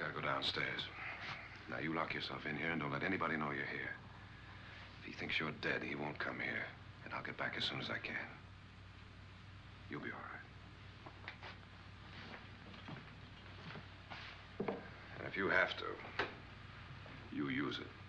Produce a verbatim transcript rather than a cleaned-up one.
gotta go downstairs. Now, you lock yourself in here and don't let anybody know you're here. If he thinks you're dead, he won't come here. And I'll get back as soon as I can. You'll be all right. And if you have to, you use it.